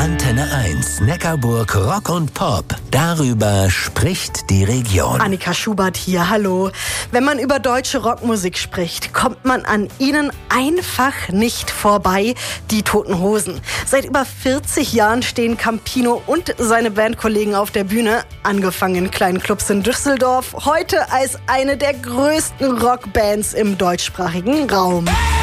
Antenne 1, Neckarburg Rock und Pop. Darüber spricht die Region. Annika Schubert hier, hallo. Wenn man über deutsche Rockmusik spricht, kommt man an ihnen einfach nicht vorbei, die Toten Hosen. Seit über 40 Jahren stehen Campino und seine Bandkollegen auf der Bühne, angefangen in kleinen Clubs in Düsseldorf, heute als eine der größten Rockbands im deutschsprachigen Raum.